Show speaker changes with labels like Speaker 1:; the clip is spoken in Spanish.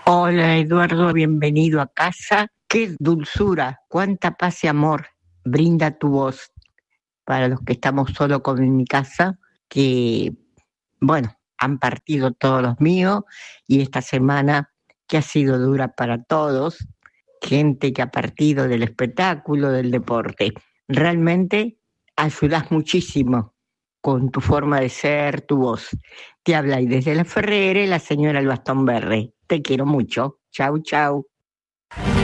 Speaker 1: Hola Eduardo, bienvenido a casa. Qué dulzura, cuánta paz y amor brinda tu voz para los que estamos solo con en mi casa, que, bueno, han partido todos los míos y esta semana que ha sido dura para todos, gente que ha partido del espectáculo, del deporte. Realmente ayudas muchísimo con tu forma de ser, tu voz. Te habla y desde la Ferrere, la señora El Bastón Verde. Te quiero mucho. Chau, chau.